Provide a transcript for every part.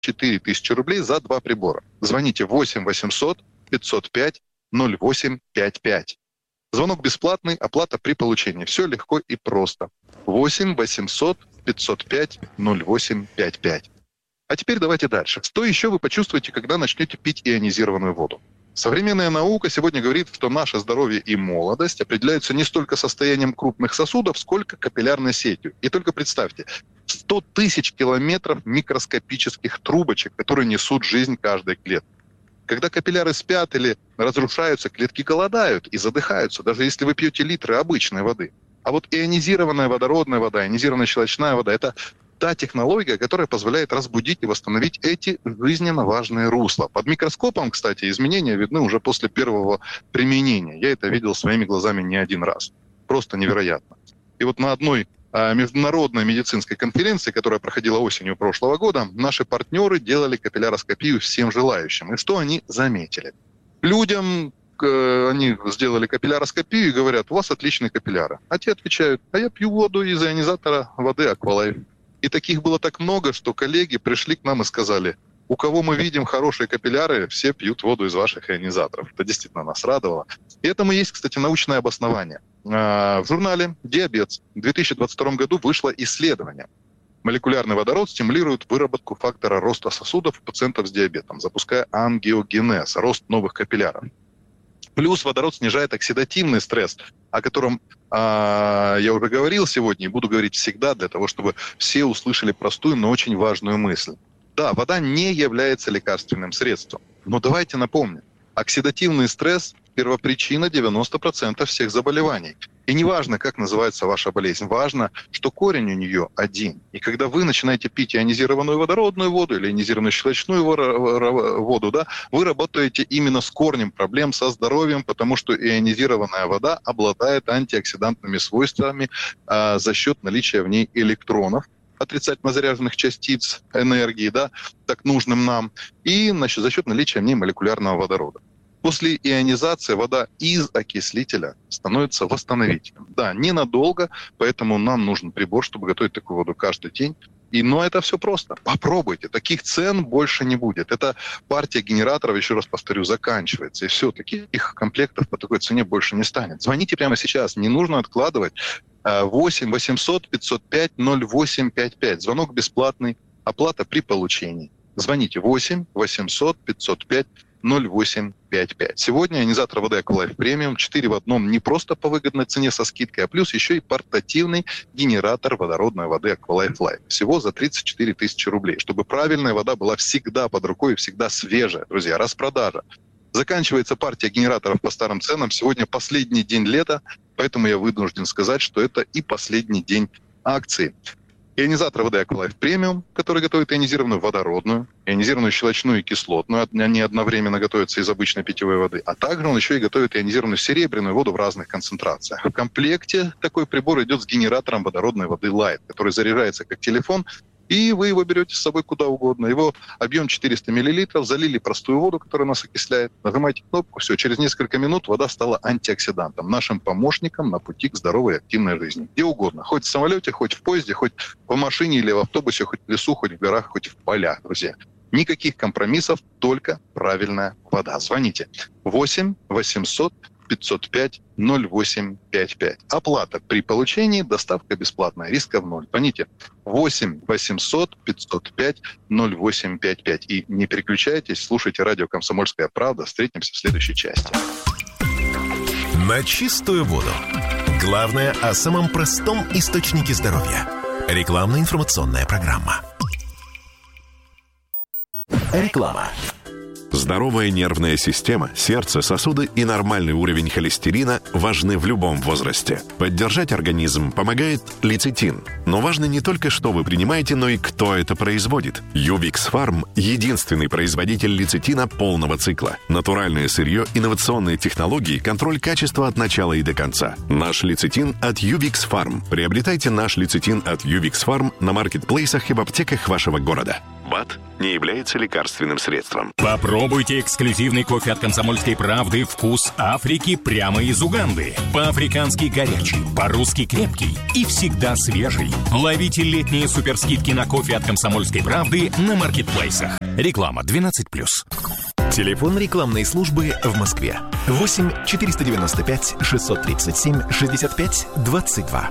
4000 рублей за 2 прибора. Звоните 8 800 505 0855. Звонок бесплатный, оплата при получении. Все легко и просто. 8 800 505 0855. А теперь давайте дальше. Что еще вы почувствуете, когда начнете пить ионизированную воду? Современная наука сегодня говорит, что наше здоровье и молодость определяются не столько состоянием крупных сосудов, сколько капиллярной сетью. И только представьте, 100 тысяч километров микроскопических трубочек, которые несут жизнь каждой клетки. Когда капилляры спят или разрушаются, клетки голодают и задыхаются, даже если вы пьете литры обычной воды. А вот ионизированная водородная вода, ионизированная щелочная вода – это та технология, которая позволяет разбудить и восстановить эти жизненно важные русла. Под микроскопом, кстати, изменения видны уже после первого применения. Я это видел своими глазами не один раз. Просто невероятно. И вот на одной международной медицинской конференции, которая проходила осенью прошлого года, наши партнеры делали капилляроскопию всем желающим. И что они заметили? Людям они сделали капилляроскопию и говорят: у вас отличные капилляры. А те отвечают: а я пью воду из ионизатора воды Аквалайф. И таких было так много, что коллеги пришли к нам и сказали: у кого мы видим хорошие капилляры, все пьют воду из ваших ионизаторов. Это действительно нас радовало. И этому есть, кстати, научное обоснование. В журнале «Диабет» в 2022 году вышло исследование. Молекулярный водород стимулирует выработку фактора роста сосудов у пациентов с диабетом, запуская ангиогенез, рост новых капилляров. Плюс водород снижает оксидативный стресс, о котором я уже говорил сегодня и буду говорить всегда, для того, чтобы все услышали простую, но очень важную мысль. Да, вода не является лекарственным средством. Но давайте напомним, оксидативный стресс – первопричина 90% всех заболеваний. И не важно, как называется ваша болезнь, важно, что корень у нее один. И когда вы начинаете пить ионизированную водородную воду или ионизированную щелочную воду, да, вы работаете именно с корнем проблем со здоровьем, потому что ионизированная вода обладает антиоксидантными свойствами за счет наличия в ней электронов, отрицательно заряженных частиц энергии, да, так нужным нам, и за счет наличия в ней молекулярного водорода. После ионизации вода из окислителя становится восстановителем. Да, ненадолго, поэтому нам нужен прибор, чтобы готовить такую воду каждый день. Но это все просто. Попробуйте. Таких цен больше не будет. Эта партия генераторов, еще раз повторю, заканчивается. И все, таких комплектов по такой цене больше не станет. Звоните прямо сейчас. Не нужно откладывать. 8 800 505 0855. Звонок бесплатный. Оплата при получении. Звоните 8 800 505 0855. Сегодня ионизатор воды Аквалайф Премиум 4 в одном, не просто по выгодной цене со скидкой, а плюс еще и портативный генератор водородной воды Аквалайф Лайф. Всего за 34 тысячи рублей. Чтобы правильная вода была всегда под рукой и всегда свежая. Друзья, распродажа. Заканчивается партия генераторов по старым ценам. Сегодня последний день лета, поэтому я вынужден сказать, что это и последний день акции. Ионизатор воды Аквалайф Премиум, который готовит ионизированную водородную, ионизированную щелочную и кислотную. Они одновременно готовятся из обычной питьевой воды. А также он еще и готовит ионизированную серебряную воду в разных концентрациях. В комплекте такой прибор идет с генератором водородной воды Light, который заряжается как телефон, и вы его берете с собой куда угодно. Его объем 400 мл, залили простую воду, которая нас окисляет, нажимаете кнопку, все, через несколько минут вода стала антиоксидантом, нашим помощником на пути к здоровой и активной жизни. Где угодно, хоть в самолете, хоть в поезде, хоть в машине или в автобусе, хоть в лесу, хоть в горах, хоть в полях, друзья. Никаких компромиссов, только правильная вода. Звоните 8 800 505 0855. Оплата при получении, доставка бесплатная, риска в ноль. Звоните 8 800 505 0855. И не переключайтесь, слушайте радио «Комсомольская правда». Встретимся в следующей части. На чистую воду. Главное о самом простом источнике здоровья. Рекламно-информационная программа. Реклама. Здоровая нервная система, сердце, сосуды и нормальный уровень холестерина важны в любом возрасте. Поддержать организм помогает лецитин. Но важно не только, что вы принимаете, но и кто это производит. Ювикс Фарм – единственный производитель лецитина полного цикла. Натуральное сырье, инновационные технологии, контроль качества от начала и до конца. Наш лецитин от Ювикс Фарм. Приобретайте наш лецитин от Ювикс Фарм на маркетплейсах и в аптеках вашего города. БАД не является лекарственным средством. Попробуйте эксклюзивный кофе от «Комсомольской правды» «Вкус Африки» прямо из Уганды. По-африкански горячий, по-русски крепкий и всегда свежий. Ловите летние суперскидки на кофе от «Комсомольской правды» на маркетплейсах. Реклама 12+. Телефон рекламной службы в Москве. 8 495 637 65 22.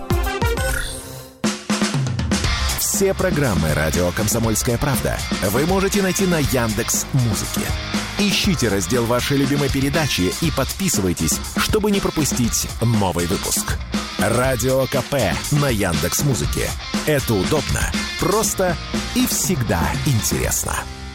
Все программы «Радио Комсомольская правда» вы можете найти на Яндекс.Музыке. Ищите раздел вашей любимой передачи и подписывайтесь, чтобы не пропустить новый выпуск. Радио КП на Яндекс.Музыке. Это удобно, просто и всегда интересно.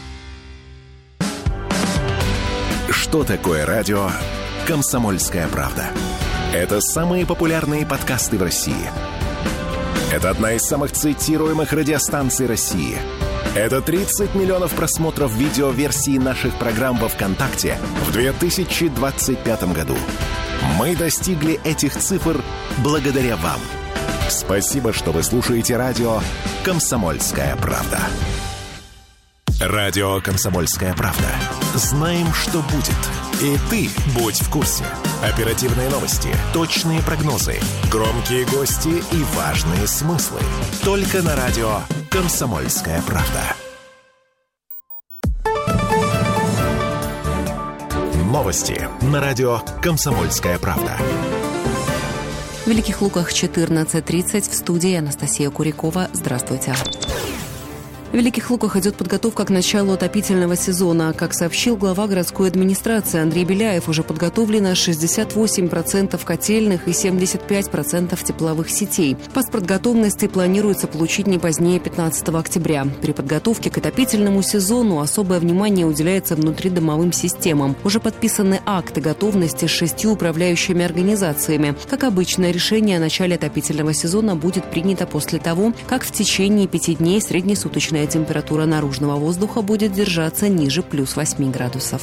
Что такое радио «Комсомольская правда»? Это самые популярные подкасты в России. Это одна из самых цитируемых радиостанций России. Это 30 миллионов просмотров видеоверсии наших программ во ВКонтакте в 2025 году. Мы достигли этих цифр благодаря вам. Спасибо, что вы слушаете радио «Комсомольская правда». Радио «Комсомольская правда». Знаем, что будет. И ты будь в курсе. Оперативные новости, точные прогнозы, громкие гости и важные смыслы. Только на радио «Комсомольская правда». Новости на радио «Комсомольская правда». В Великих Луках 14:30. В студии Анастасия Курякова. Здравствуйте. В Великих Луках идет подготовка к началу отопительного сезона. Как сообщил глава городской администрации Андрей Беляев, уже подготовлено 68% котельных и 75% тепловых сетей. Паспорт готовности планируется получить не позднее 15 октября. При подготовке к отопительному сезону особое внимание уделяется внутридомовым системам. Уже подписаны акты готовности с 6 управляющими организациями. Как обычно, решение о начале отопительного сезона будет принято после того, как в течение 5 дней среднесуточная температура наружного воздуха будет держаться ниже плюс 8 градусов.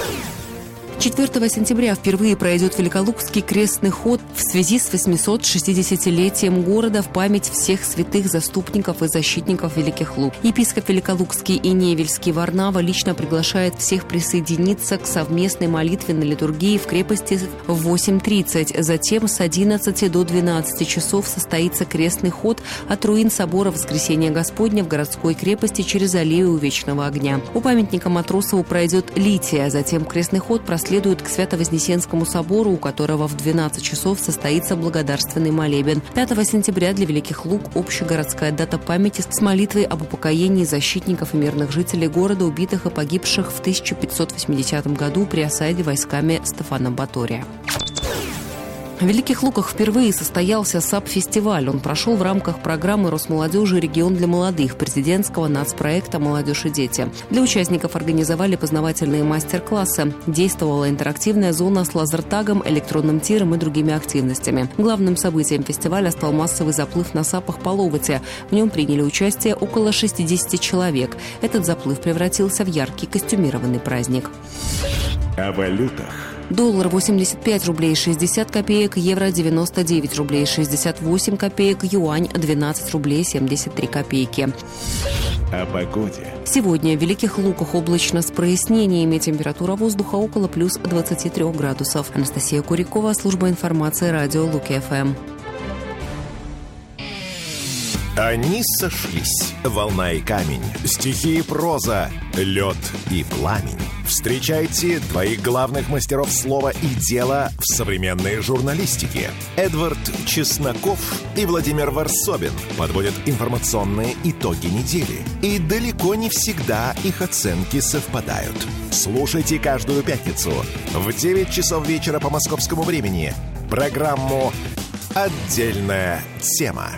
4 сентября впервые пройдет Великолукский крестный ход в связи с 860-летием города в память всех святых заступников и защитников Великих Лук. Епископ Великолукский и Невельский Варнава лично приглашает всех присоединиться к совместной молитве на литургии в крепости в 8:30. Затем с 11 до 12 часов состоится крестный ход от руин собора Воскресения Господня в городской крепости через аллею Вечного огня. У памятника Матросову пройдет лития, затем крестный ход следует к Свято-Вознесенскому собору, у которого в 12 часов состоится благодарственный молебен. 5 сентября для Великих Лук общегородская дата памяти с молитвой об упокоении защитников и мирных жителей города, убитых и погибших в 1580 году при осаде войсками Стефана Батория. В Великих Луках впервые состоялся САП-фестиваль. Он прошел в рамках программы Росмолодежи «Регион для молодых» президентского нацпроекта «Молодежь и дети». Для участников организовали познавательные мастер-классы. Действовала интерактивная зона с лазертагом, электронным тиром и другими активностями. Главным событием фестиваля стал массовый заплыв на САПах по Ловоте. В нем приняли участие около 60 человек. Этот заплыв превратился в яркий костюмированный праздник. О валютах. Доллар 85 рублей 60 копеек, евро 99 рублей 68 копеек, юань 12 рублей 73 копейки. О погоде. Сегодня в Великих Луках облачно с прояснениями. Температура воздуха около плюс 23 градусов. Анастасия Курякова, служба информации радио Луки-ФМ. Они сошлись. Волна и камень, стихи и проза, лед и пламень. Встречайте двоих главных мастеров слова и дела в современной журналистике. Эдвард Чесноков и Владимир Варсобин подводят информационные итоги недели. И далеко не всегда их оценки совпадают. Слушайте каждую пятницу в 9 часов вечера по московскому времени программу «Отдельная тема».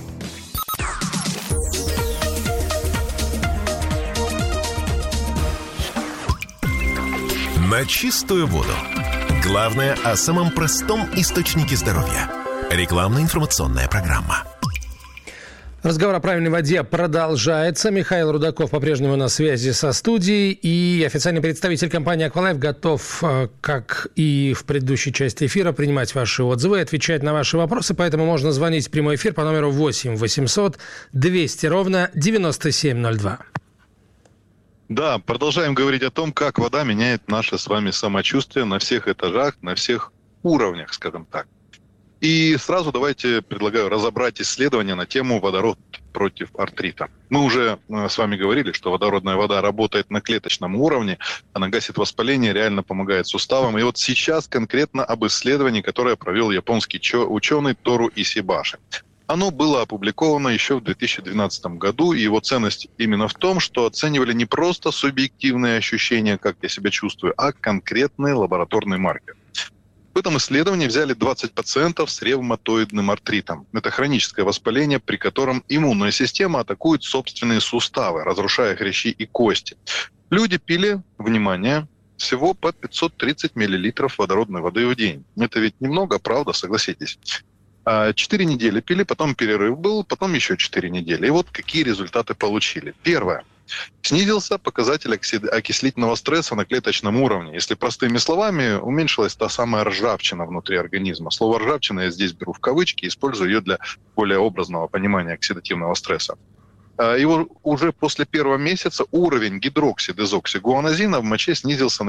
На чистую воду. Главное о самом простом источнике здоровья. Рекламно-информационная программа. Разговор о правильной воде продолжается. Михаил Рудаков по-прежнему на связи со студией. И официальный представитель компании «Аквалайф» готов, как и в предыдущей части эфира, принимать ваши отзывы и отвечать на ваши вопросы. Поэтому можно звонить в прямой эфир по номеру 8 800 200 ровно 9702. Да, продолжаем говорить о том, как вода меняет наше с вами самочувствие на всех этажах, на всех уровнях, скажем так. И сразу давайте предлагаю разобрать исследования на тему водород против артрита. Мы уже с вами говорили, что водородная вода работает на клеточном уровне, она гасит воспаление, реально помогает суставам. И вот сейчас конкретно об исследовании, которое провел японский ученый Тору Исибаши. Оно было опубликовано еще в 2012 году, и его ценность именно в том, что оценивали не просто субъективные ощущения, как я себя чувствую, а конкретные лабораторные маркеры. В этом исследовании взяли 20 пациентов с ревматоидным артритом. Это хроническое воспаление, при котором иммунная система атакует собственные суставы, разрушая хрящи и кости. Люди пили, внимание, всего по 530 мл водородной воды в день. Это ведь немного, правда, согласитесь. 4 недели пили, потом перерыв был, потом еще 4 недели. И вот какие результаты получили. Первое. Снизился показатель окислительного стресса на клеточном уровне. Если простыми словами, уменьшилась та самая ржавчина внутри организма. Слово «ржавчина» я здесь беру в кавычки, использую ее для более образного понимания оксидативного стресса. И уже после первого месяца уровень гидроксидезоксигуанозина в моче снизился на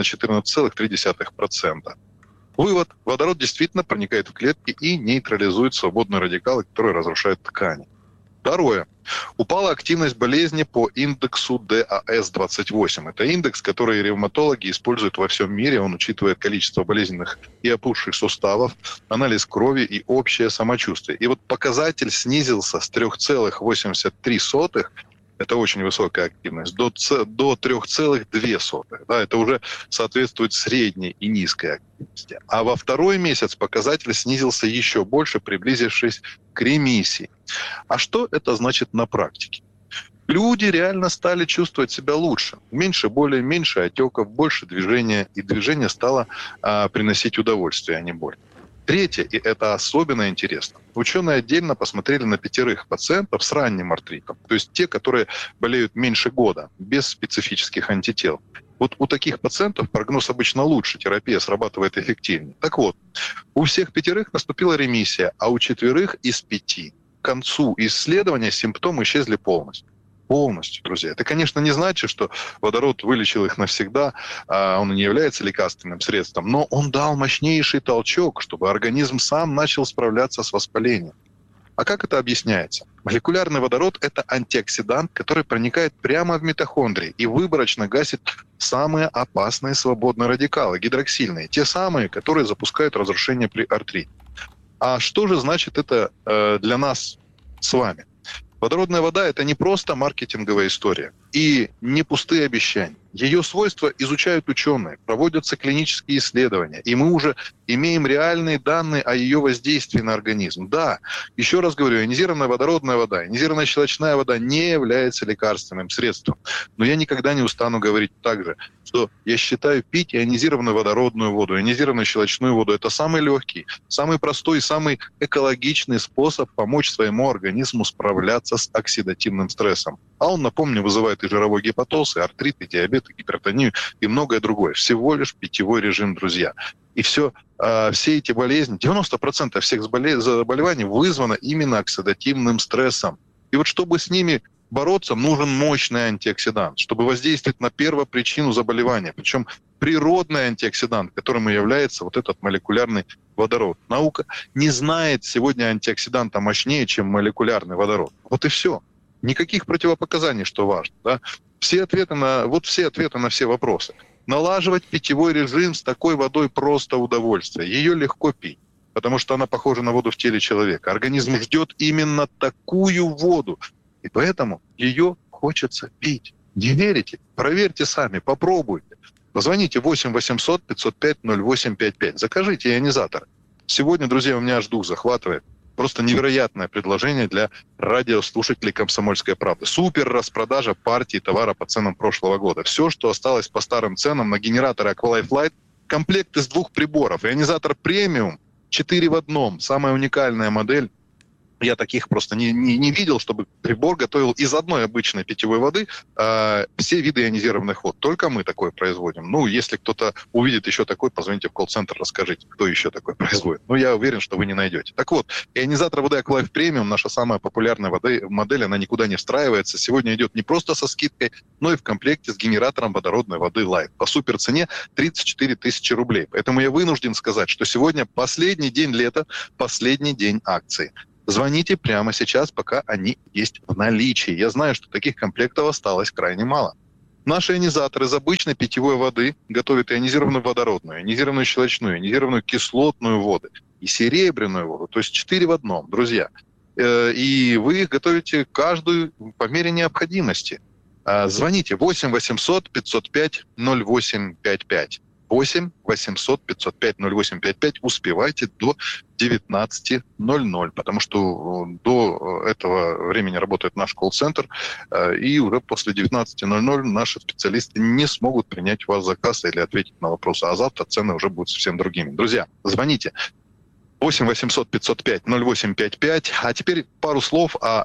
14,3%. Вывод. Водород действительно проникает в клетки и нейтрализует свободные радикалы, которые разрушают ткани. Второе. Упала активность болезни по индексу DAS-28. Это индекс, который ревматологи используют во всем мире. Он учитывает количество болезненных и опухших суставов, анализ крови и общее самочувствие. И вот показатель снизился с 3,83, это очень высокая активность, до 3,2. Да, это уже соответствует средней и низкой активности. А во второй месяц показатель снизился еще больше, приблизившись к ремиссии. А что это значит на практике? Люди реально стали чувствовать себя лучше. Меньше боли, меньше отеков, больше движения. И движение стало приносить удовольствие, а не боль. Третье, и это особенно интересно. Ученые отдельно посмотрели на 5 пациентов с ранним артритом. То есть те, которые болеют меньше года, без специфических антител. Вот у таких пациентов прогноз обычно лучше, терапия срабатывает эффективнее. Так вот, у всех 5 наступила ремиссия, а у 4 из 5 к концу исследования симптомы исчезли полностью. Полностью, друзья. Это, конечно, не значит, что водород вылечил их навсегда, он не является лекарственным средством, но он дал мощнейший толчок, чтобы организм сам начал справляться с воспалением. А как это объясняется? Молекулярный водород – это антиоксидант, который проникает прямо в митохондрии и выборочно гасит самые опасные свободные радикалы, гидроксильные, те самые, которые запускают разрушение при артрите. А что же значит это для нас с вами? Водородная вода – это не просто маркетинговая история и не пустые обещания. Ее свойства изучают ученые, проводятся клинические исследования, и мы уже имеем реальные данные о ее воздействии на организм. Да, еще раз говорю, ионизированная водородная вода, ионизированная щелочная вода не является лекарственным средством. Но я никогда не устану говорить также, что я считаю пить ионизированную водородную воду, ионизированную щелочную воду – это самый легкий, самый простой и самый экологичный способ помочь своему организму справляться с оксидативным стрессом. А он, напомню, вызывает и жировой гепатоз, и артрит, и диабет, и гипертонию, и многое другое. Всего лишь питьевой режим, друзья. И все эти болезни, 90% всех заболеваний вызвано именно оксидативным стрессом. И вот чтобы с ними бороться, нужен мощный антиоксидант, чтобы воздействовать на первопричину заболевания. Причем природный антиоксидант, которым и является вот этот молекулярный водород. Наука не знает сегодня антиоксиданта мощнее, чем молекулярный водород. Вот и все. Никаких противопоказаний, что важно. Да? Все ответы на все вопросы. Налаживать питьевой режим с такой водой просто удовольствие. Ее легко пить, потому что она похожа на воду в теле человека. Организм ждет именно такую воду, и поэтому ее хочется пить. Не верите? Проверьте сами, попробуйте. Позвоните 8 800 505 0855. Закажите ионизатор. Сегодня, друзья, у меня аж дух захватывает. Просто невероятное предложение для радиослушателей «Комсомольской правды». Супер распродажа партии товара по ценам прошлого года. Все, что осталось по старым ценам на генераторы Aqualife Light, комплект из 2 приборов. Ионизатор премиум, 4 в одном. Самая уникальная модель Я таких просто не видел, чтобы прибор готовил из одной обычной питьевой воды все виды ионизированных вод. Только мы такое производим. Ну, если кто-то увидит еще такой, позвоните в колл-центр, расскажите, кто еще такой производит. Ну, я уверен, что вы не найдете. Так вот, ионизатор воды Aqualife Premium, наша самая популярная модель, она никуда не встраивается. Сегодня идет не просто со скидкой, но и в комплекте с генератором водородной воды Light. По супер цене 34 тысячи рублей. Поэтому я вынужден сказать, что сегодня последний день лета, последний день акции. Звоните прямо сейчас, пока они есть в наличии. Я знаю, что таких комплектов осталось крайне мало. Наши ионизаторы из обычной питьевой воды готовят ионизированную водородную, ионизированную щелочную, ионизированную кислотную воду и серебряную воду. То есть 4 в одном, друзья. И вы их готовите каждую по мере необходимости. Звоните 8 800 505 0855. 8 800 505 0855. Успевайте до 19:00, потому что до этого времени работает наш колл-центр, и уже после 19:00 наши специалисты не смогут принять у вас заказ или ответить на вопросы, а завтра цены уже будут совсем другими. Друзья, звоните 8 800 505 0855. А теперь пару слов о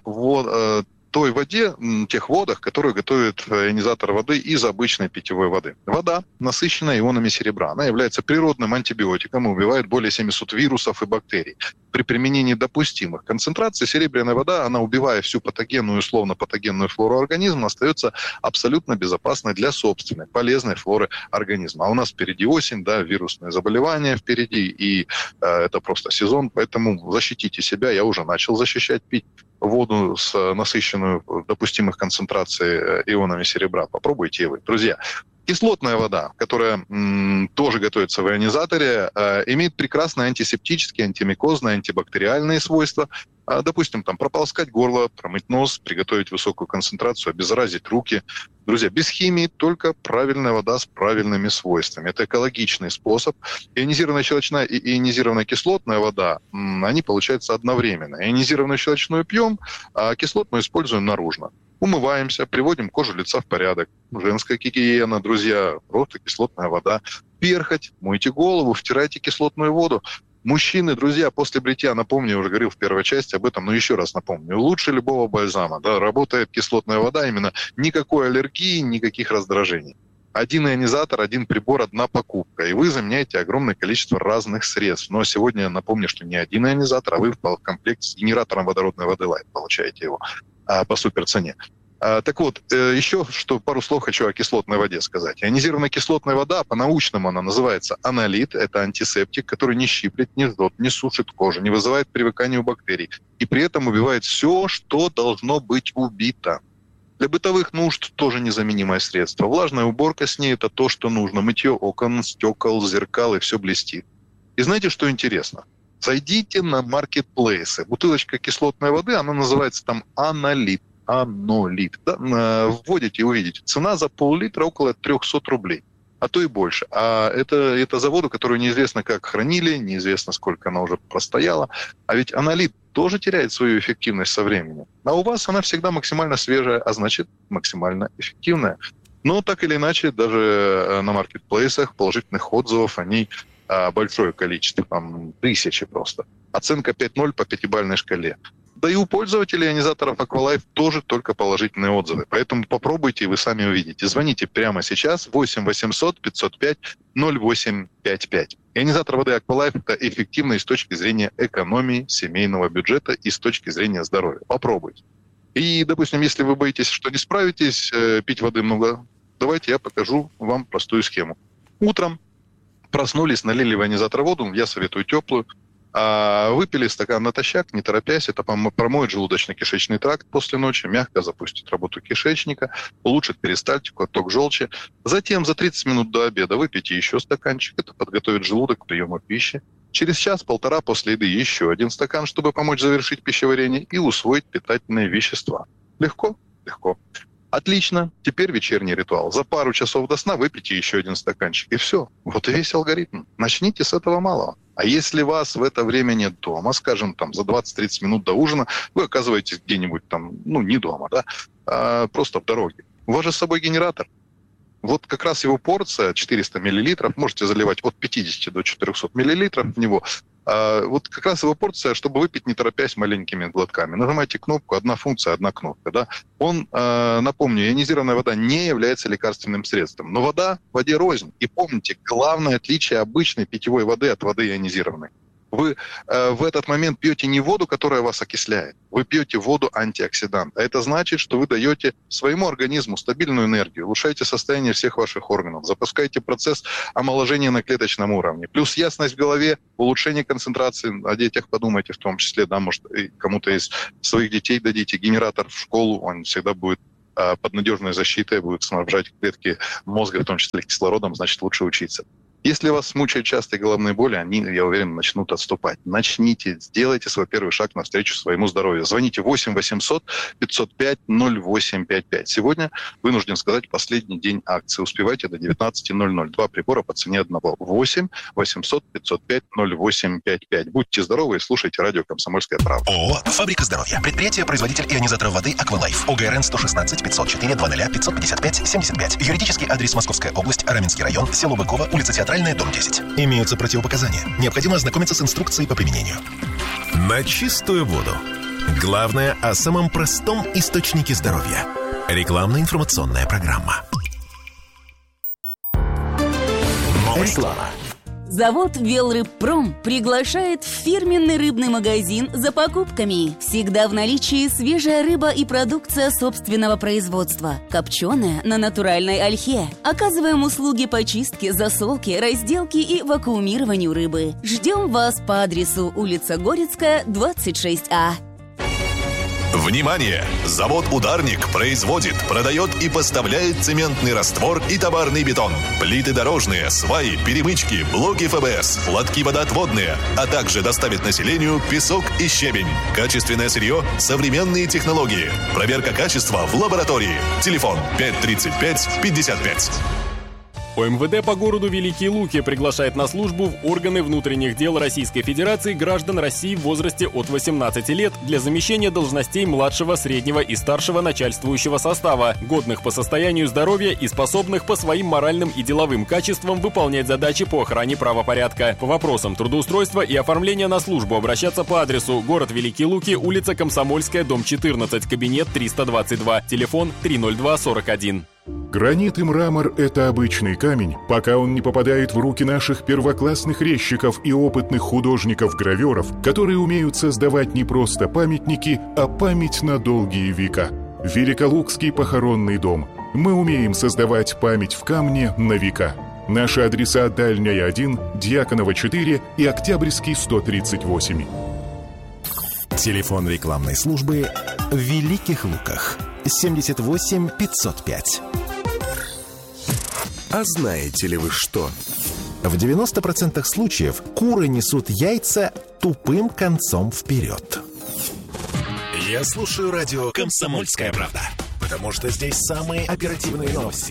той воде, тех водах, которые готовят ионизатор воды из обычной питьевой воды. Вода, насыщенная ионами серебра, она является природным антибиотиком и убивает более 700 вирусов и бактерий. При применении допустимых концентраций серебряная вода, она, убивая всю патогенную, условно-патогенную флору организма, остается абсолютно безопасной для собственной, полезной флоры организма. А у нас впереди осень, да, вирусные заболевания впереди, и это просто сезон, поэтому защитите себя. Я уже начал защищать, пить воду с насыщенную допустимых концентраций ионами серебра. Попробуйте и вы. Друзья, кислотная вода, которая тоже готовится в ионизаторе, имеет прекрасные антисептические, антимикозные, антибактериальные свойства. Допустим, там прополоскать горло, промыть нос, приготовить высокую концентрацию, обеззаразить руки. Друзья, без химии, только правильная вода с правильными свойствами. Это экологичный способ. Ионизированная щелочная и ионизированная кислотная вода, они получаются одновременно. Ионизированную щелочную пьем, а кислотную используем наружно. Умываемся, приводим кожу лица в порядок. Женская гигиена, друзья, просто кислотная вода. Перхоть, мойте голову, втирайте кислотную воду. Мужчины, друзья, после бритья, напомню, я уже говорил в первой части об этом, но еще раз напомню, лучше любого бальзама, да, работает кислотная вода, именно никакой аллергии, никаких раздражений. Один ионизатор, один прибор, одна покупка, и вы заменяете огромное количество разных средств. Но сегодня я напомню, что не один ионизатор, а вы в комплекте с генератором водородной воды Light получаете его по супер цене. Так вот, еще пару слов хочу о кислотной воде сказать. Ионизированная кислотная вода, по-научному она называется анолит, это антисептик, который не щиплет, не жжет, не сушит кожу, не вызывает привыкания у бактерий. И при этом убивает все, что должно быть убито. Для бытовых нужд тоже незаменимое средство. Влажная уборка с ней – это то, что нужно. Мытье окон, стекол, зеркал, и все блестит. И знаете, что интересно? Зайдите на маркетплейсы. Бутылочка кислотной воды, она называется там анолит. Анолит. Да? Вводите и увидите. Цена за пол-литра около 300 рублей. А то и больше. А это за воду, которую неизвестно как хранили, неизвестно сколько она уже простояла. А ведь анолит тоже теряет свою эффективность со временем. А у вас она всегда максимально свежая, а значит максимально эффективная. Но так или иначе, даже на маркетплейсах положительных отзывов они большое количество, там тысячи просто. Оценка 5.0 по 5-бальной шкале. Да и у пользователей ионизаторов Aqualife тоже только положительные отзывы. Поэтому попробуйте, и вы сами увидите. Звоните прямо сейчас 8 800 505 0855. Ионизатор воды Aqualife – это эффективно и с точки зрения экономии семейного бюджета, и с точки зрения здоровья. Попробуйте. И, допустим, если вы боитесь, что не справитесь, пить воды много, давайте я покажу вам простую схему. Утром проснулись, налили в ионизатор воду, я советую теплую, выпили стакан натощак, не торопясь, это промоет желудочно-кишечный тракт после ночи, мягко запустит работу кишечника, улучшит перистальтику, отток желчи. Затем за 30 минут до обеда выпейте еще стаканчик, это подготовит желудок к приему пищи. Через час-полтора после еды еще один стакан, чтобы помочь завершить пищеварение и усвоить питательные вещества. Легко? Легко. Отлично. Теперь вечерний ритуал. За пару часов до сна выпейте еще один стаканчик. И все. Вот и весь алгоритм. Начните с этого малого. А если вас в это время нет дома, скажем, там за 20-30 минут до ужина, вы оказываетесь где-нибудь там, не дома, да, а просто в дороге. У вас же с собой генератор. Вот как раз его порция 400 мл, можете заливать от 50 до 400 мл в него. Вот как раз его порция, чтобы выпить, не торопясь, маленькими глотками. Нажимаете кнопку, одна функция, одна кнопка. Да? Напомню, ионизированная вода не является лекарственным средством. Но вода в воде рознь. И помните, главное отличие обычной питьевой воды от воды ионизированной. Вы в этот момент пьете не воду, которая вас окисляет, вы пьете воду-антиоксидант. А это значит, что вы даете своему организму стабильную энергию, улучшаете состояние всех ваших органов, запускаете процесс омоложения на клеточном уровне. Плюс ясность в голове, улучшение концентрации. О детях подумайте в том числе, да, может, кому-то из своих детей дадите генератор в школу, он всегда будет под надежной защитой, будет снабжать клетки мозга, в том числе кислородом, значит, лучше учиться. Если вас мучают частые головные боли, они, я уверен, начнут отступать. Начните, сделайте свой первый шаг навстречу своему здоровью. Звоните 8 800 505 0855. Сегодня, вынужден сказать, последний день акции. Успевайте до 19:00. 2 прибора по цене одного. 8 800 505 0855. Будьте здоровы и слушайте радио «Комсомольская правда». ООО «Фабрика здоровья». Предприятие-производитель ионизаторов воды «Аквалайф». ОГРН 116 504 00 555 75. Юридический адрес: Московская область, Раменский район, село Быково, улица Театральная, дом 10. Имеются противопоказания. Необходимо ознакомиться с инструкцией по применению. На чистую воду. Главное о самом простом источнике здоровья. Рекламно-информационная программа. Реклама. Завод «Велрыбпром» приглашает в фирменный рыбный магазин за покупками. Всегда в наличии свежая рыба и продукция собственного производства. Копченая на натуральной ольхе. Оказываем услуги по чистке, засолке, разделке и вакуумированию рыбы. Ждем вас по адресу улица Горецкая, 26А. Внимание! Завод «Ударник» производит, продает и поставляет цементный раствор и товарный бетон, плиты дорожные, сваи, перемычки, блоки ФБС, лотки водоотводные, а также доставит населению песок и щебень. Качественное сырье, современные технологии. Проверка качества в лаборатории. Телефон 535-55. ОМВД по городу Великие Луки приглашает на службу в органы внутренних дел Российской Федерации граждан России в возрасте от 18 лет для замещения должностей младшего, среднего и старшего начальствующего состава, годных по состоянию здоровья и способных по своим моральным и деловым качествам выполнять задачи по охране правопорядка. По вопросам трудоустройства и оформления на службу обращаться по адресу: город Великие Луки, улица Комсомольская, дом 14, кабинет 322, телефон 30241. Гранит и мрамор – это обычный камень, пока он не попадает в руки наших первоклассных резчиков и опытных художников-граверов, которые умеют создавать не просто памятники, а память на долгие века. Великолукский похоронный дом. Мы умеем создавать память в камне на века. Наши адреса: Дальняя 1, Дьяконова 4 и Октябрьский 138. Телефон рекламной службы в Великих Луках 78 505. А знаете ли вы что? В 90% случаев куры несут яйца тупым концом вперед. Я слушаю радио «Комсомольская правда», потому что здесь самые оперативные новости.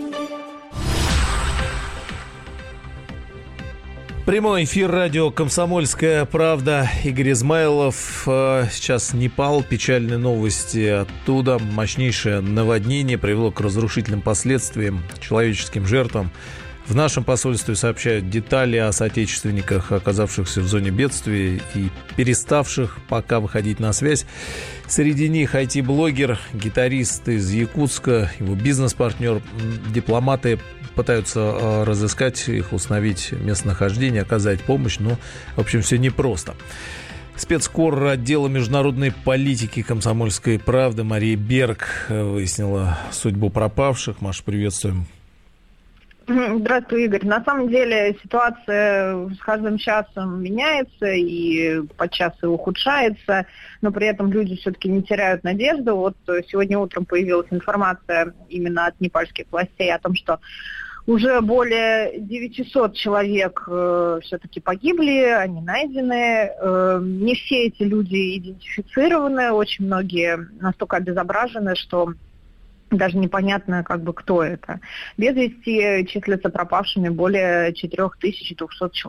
Прямой эфир радио «Комсомольская правда». Игорь Измайлов. Сейчас Непал. Печальные новости оттуда. Мощнейшее наводнение привело к разрушительным последствиям, человеческим жертвам. В нашем посольстве сообщают детали о соотечественниках, оказавшихся в зоне бедствия и переставших пока выходить на связь. Среди них IT-блогер, гитарист из Якутска, его бизнес-партнер, дипломаты пытаются разыскать их, установить местонахождение, оказать помощь, но, в общем, все непросто. Спецкор отдела международной политики «Комсомольской правды» Мария Берг выяснила судьбу пропавших. Маша, приветствуем. Здравствуй, Игорь. На самом деле ситуация с каждым часом меняется и подчас и ухудшается, но при этом люди все-таки не теряют надежду. Вот сегодня утром появилась информация именно от непальских властей о том, что уже более 900 человек все-таки погибли, они найдены. Не все эти люди идентифицированы, очень многие настолько обезображены, что даже непонятно, кто это. Без вести числятся пропавшими более 4200 человек.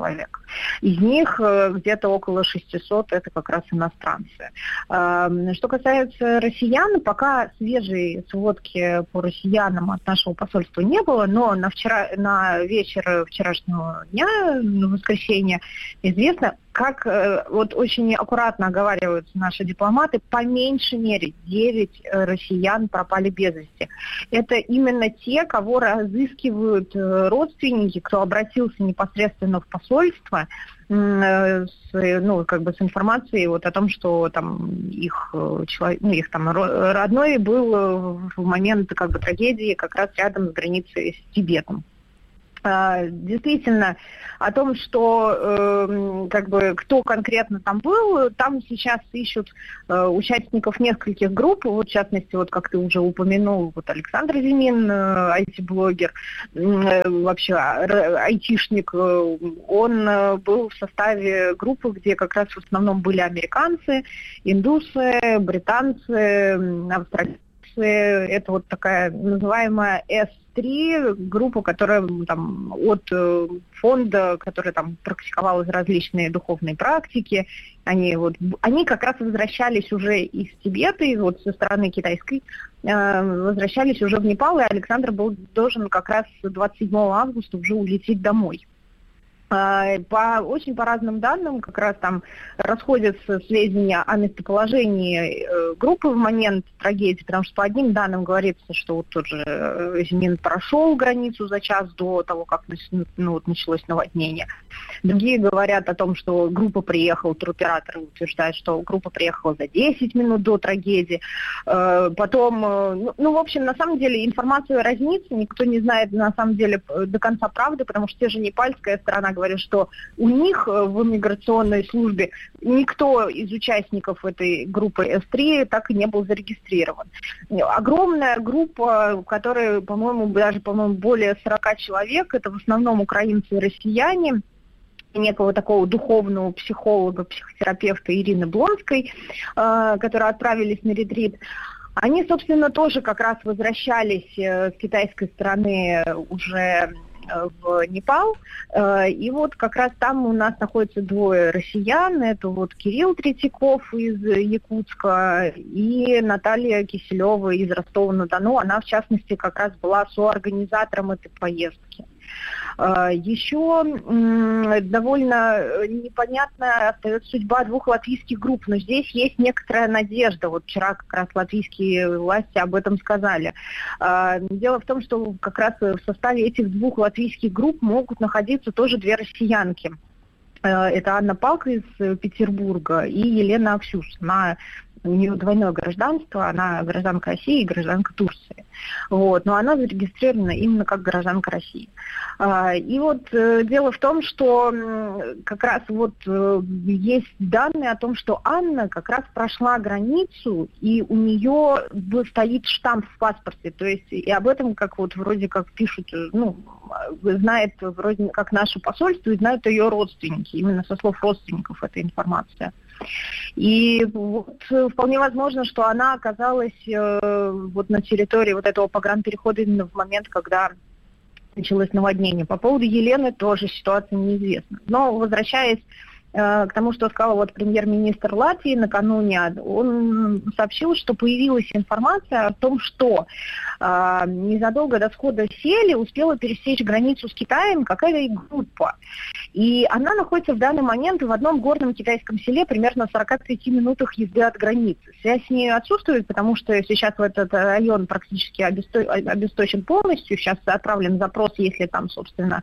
Из них где-то около 600 это как раз иностранцы. Что касается россиян, пока свежей сводки по россиянам от нашего посольства не было, но на вечер вчерашнего дня, на воскресенье, известно, как вот очень аккуратно оговариваются наши дипломаты, по меньшей мере 9 россиян пропали без вести. Это именно те, кого разыскивают родственники, кто обратился непосредственно в посольство с информацией вот о том, что там их родной был в момент трагедии как раз рядом с границей с Тибетом. Действительно, о том, что кто конкретно там был, там сейчас ищут участников нескольких групп, вот, в частности, вот как ты уже упомянул, вот Александр Зимин, IT-блогер, вообще айтишник, он был в составе группы, где как раз в основном были американцы, индусы, британцы, австралийцы. Это вот такая называемая S3, группа, которая там от фонда, который там практиковал различные духовные практики. Они как раз возвращались уже из Тибета, и вот со стороны китайской, возвращались уже в Непал, и Александр был должен как раз 27 августа уже улететь домой. По разным данным, как раз там расходятся сведения о местоположении группы в момент трагедии, потому что по одним данным говорится, что вот тот же Зимин прошел границу за час до того, как началось наводнение. Другие говорят о том, что группа приехала, туроператоры утверждают, что группа приехала за 10 минут до трагедии. Потом, в общем, на самом деле информация разнится, никто не знает на самом деле до конца правды, потому что те же непальская сторона говорит, что у них в иммиграционной службе никто из участников этой группы S3 так и не был зарегистрирован. Огромная группа, в которой, по-моему, более 40 человек, это в основном украинцы и россияне, некого такого духовного психолога, психотерапевта Ирины Блонской, которые отправились на ретрит. Они, собственно, тоже как раз возвращались с китайской стороны уже в Непал, и вот как раз там у нас находятся двое россиян, это вот Кирилл Третьяков из Якутска и Наталья Киселева из Ростова-на-Дону, она в частности как раз была соорганизатором этой поездки. Еще довольно непонятная остается судьба двух латвийских групп, но здесь есть некоторая надежда. Вот вчера как раз латвийские власти об этом сказали. Дело в том, что как раз в составе этих двух латвийских групп могут находиться тоже две россиянки. Это Анна Палка из Петербурга и Елена Аксюш. У нее двойное гражданство, она гражданка России и гражданка Турции. Вот, но она зарегистрирована именно как гражданка России. И вот дело в том, что как раз вот есть данные о том, что Анна как раз прошла границу, и у нее стоит штамп в паспорте. То есть и об этом как вот вроде как пишут, знает вроде как наше посольство, и знают ее родственники. Именно со слов родственников эта информация. И вот вполне возможно, что она оказалась вот на территории вот этого погранперехода именно в момент, когда началось наводнение. По поводу Елены тоже ситуация неизвестна. Но возвращаясь к тому, что сказал вот премьер-министр Латвии накануне, он сообщил, что появилась информация о том, что незадолго до схода сели успела пересечь границу с Китаем какая-то группа. И она находится в данный момент в одном горном китайском селе, примерно в 45 минутах езды от границы. Связь с ней отсутствует, потому что сейчас в этот район практически обесточен полностью. Сейчас отправлен запрос, если там, собственно,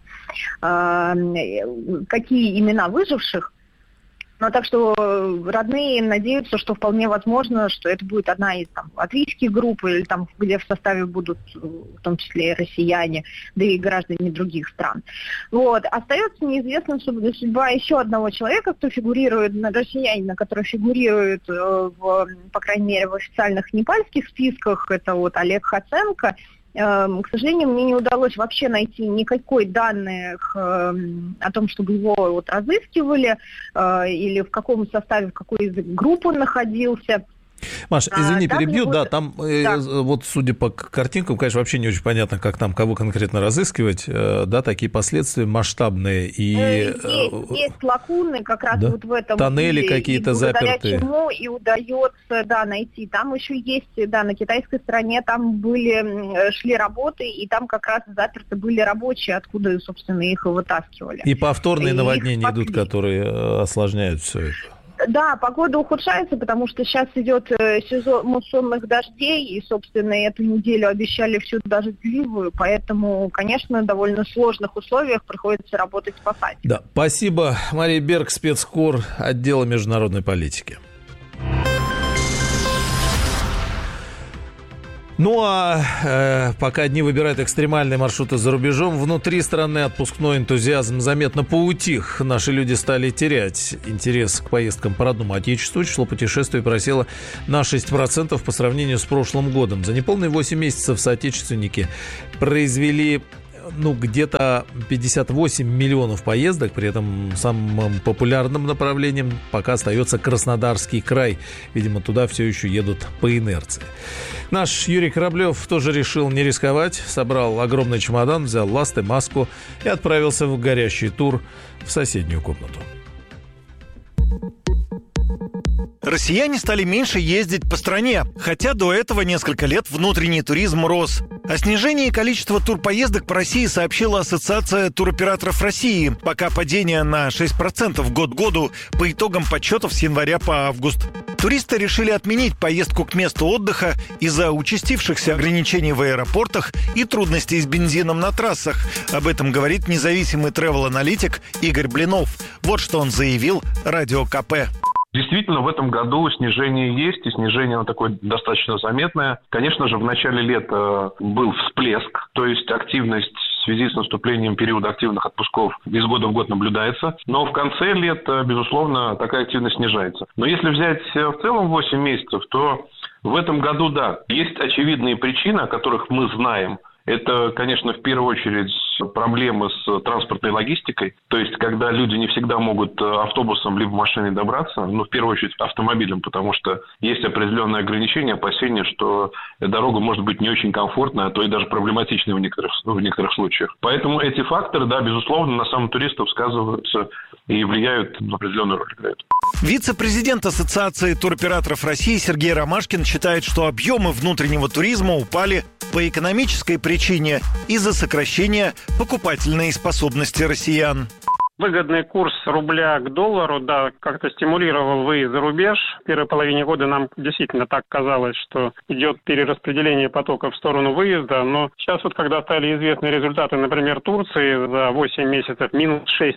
какие имена выживших. Но так что родные надеются, что вполне возможно, что это будет одна из латвийских групп, или там, где в составе будут в том числе и россияне, да и граждане других стран. Вот. Остается неизвестным судьба еще одного человека, кто фигурирует, россиянина, который фигурирует, по крайней мере, в официальных непальских списках. Это вот Олег Хаценко. К сожалению, мне не удалось вообще найти никакой данных о том, чтобы его вот разыскивали или в каком составе, в какой из групп он находился. Маш, извини, перебью, да, там вот судя по картинкам, конечно, вообще не очень понятно, как там кого конкретно разыскивать, да, такие последствия масштабные. И есть лакуны как раз вот в этом. Тоннели какие-то запертые. Чему и удается, найти. Там еще есть, на китайской стороне там шли работы, и там как раз заперты были рабочие, откуда, собственно, их вытаскивали. И повторные наводнения идут, которые осложняют все это. Да, погода ухудшается, потому что сейчас идет сезон муссонных дождей, и, собственно, эту неделю обещали всю дождливую, поэтому, конечно, в довольно сложных условиях приходится работать спасать. Да, спасибо. Мария Берг, спецкор отдела международной политики. Ну а пока одни выбирают экстремальные маршруты за рубежом, внутри страны отпускной энтузиазм заметно поутих. Наши люди стали терять интерес к поездкам по родному отечеству. Число путешествий просело на 6% по сравнению с прошлым годом. За неполные 8 месяцев соотечественники произвели где-то 58 миллионов поездок, при этом самым популярным направлением пока остается Краснодарский край. Видимо, туда все еще едут по инерции. Наш Юрий Кораблев тоже решил не рисковать, собрал огромный чемодан, взял ласты, маску и отправился в горящий тур в соседнюю комнату. Россияне стали меньше ездить по стране, хотя до этого несколько лет внутренний туризм рос. О снижении количества турпоездок по России сообщила Ассоциация туроператоров России. Пока падение на 6% год к году по итогам подсчетов с января по август. Туристы решили отменить поездку к месту отдыха из-за участившихся ограничений в аэропортах и трудностей с бензином на трассах. Об этом говорит независимый тревел-аналитик Игорь Блинов. Вот что он заявил Радио КП. Действительно, в этом году снижение есть, и снижение такое достаточно заметное. Конечно же, в начале лета был всплеск, то есть активность в связи с наступлением периода активных отпусков из года в год наблюдается. Но в конце лета, безусловно, такая активность снижается. Но если взять в целом 8 месяцев, то в этом году, да, есть очевидные причины, о которых мы знаем. Это, конечно, в первую очередь проблемы с транспортной логистикой. То есть, когда люди не всегда могут автобусом либо машиной добраться, в первую очередь автомобилем, потому что есть определенные ограничения, опасения, что дорога может быть не очень комфортная, а то и даже проблематичной в некоторых случаях. Поэтому эти факторы, да, безусловно, на самом туристов сказываются и влияют, определенную роль играют. Вице-президент Ассоциации туроператоров России Сергей Ромашкин считает, что объемы внутреннего туризма упали по экономической причине из-за сокращения покупательной способности россиян. Выгодный курс рубля к доллару, да, как-то стимулировал выезд за рубеж. В первой половине года нам действительно так казалось, что идет перераспределение потоков в сторону выезда. Но сейчас вот, когда стали известны результаты, например, Турции за 8 месяцев минус 6%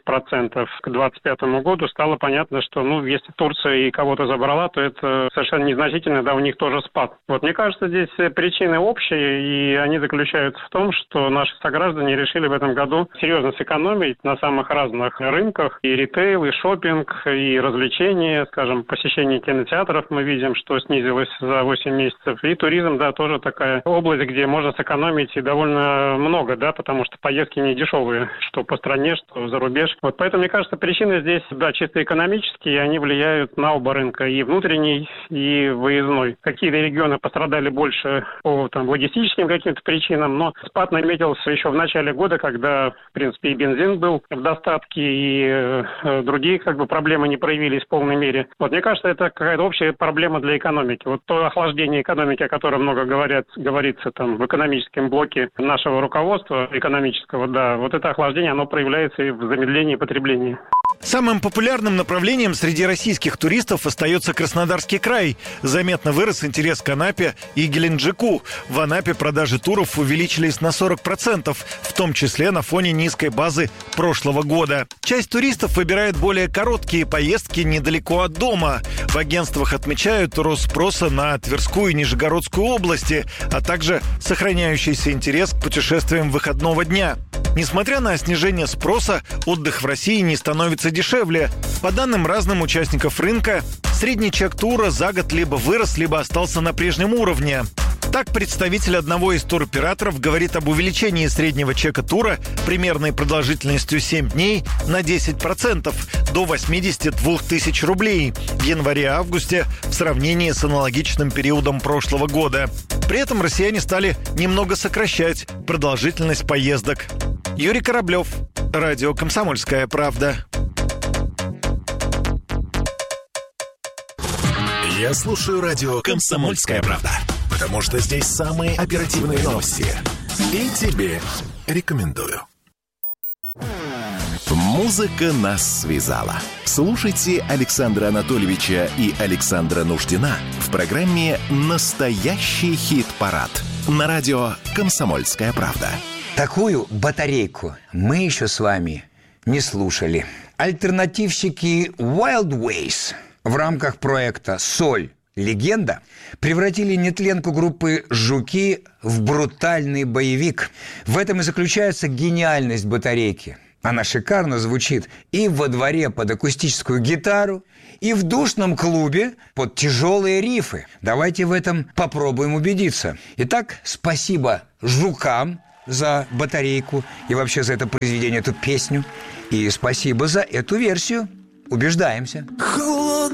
к 2025 году, стало понятно, что, если Турция и кого-то забрала, то это совершенно незначительно, да, у них тоже спад. Вот, мне кажется, здесь причины общие, и они заключаются в том, что наши сограждане решили в этом году серьезно сэкономить на самых разных рынках, и ритейл, и шопинг, и развлечения, скажем, посещение кинотеатров мы видим, что снизилось за 8 месяцев. И туризм, да, тоже такая область, где можно сэкономить и довольно много, да, потому что поездки не дешевые, что по стране, что за рубеж. Вот поэтому, мне кажется, причины здесь, да, чисто экономические, и они влияют на оба рынка, и внутренний, и выездной. Какие-то регионы пострадали больше по логистическим каким-то причинам, но спад наметился еще в начале года, когда, в принципе, и бензин был в достатке, и другие проблемы не проявились в полной мере. Вот мне кажется, это какая-то общая проблема для экономики. Вот то охлаждение экономики, о котором много говорится в экономическом блоке нашего руководства экономического, да, вот это охлаждение, оно проявляется и в замедлении потребления. Самым популярным направлением среди российских туристов остается Краснодарский край. Заметно вырос интерес к Анапе и Геленджику. В Анапе продажи туров увеличились на 40%, в том числе на фоне низкой базы прошлого года. Часть туристов выбирает более короткие поездки недалеко от дома. В агентствах отмечают рост спроса на Тверскую и Нижегородскую области, а также сохраняющийся интерес к путешествиям выходного дня. Несмотря на снижение спроса, отдых в России не становится дешевле. По данным разным участников рынка, средний чек тура за год либо вырос, либо остался на прежнем уровне. Так, представитель одного из туроператоров говорит об увеличении среднего чека тура примерной продолжительностью 7 дней на 10%, до 82 тысяч рублей в январе-августе в сравнении с аналогичным периодом прошлого года. При этом россияне стали немного сокращать продолжительность поездок. Юрий Кораблев, радио «Комсомольская правда». Я слушаю радио «Комсомольская правда», потому что здесь самые оперативные новости. И тебе рекомендую. Музыка нас связала. Слушайте Александра Анатольевича и Александра Нуждина в программе «Настоящий хит-парад» на радио «Комсомольская правда». Такую батарейку мы еще с вами не слушали. Альтернативщики Wild Ways в рамках проекта «Соль. Легенда» превратили нетленку группы «Жуки» в брутальный боевик. В этом и заключается гениальность батарейки. Она шикарно звучит и во дворе под акустическую гитару, и в душном клубе под тяжелые рифы. Давайте в этом попробуем убедиться. Итак, спасибо «Жукам» за батарейку и вообще за это произведение, эту песню. И спасибо за эту версию. Убеждаемся.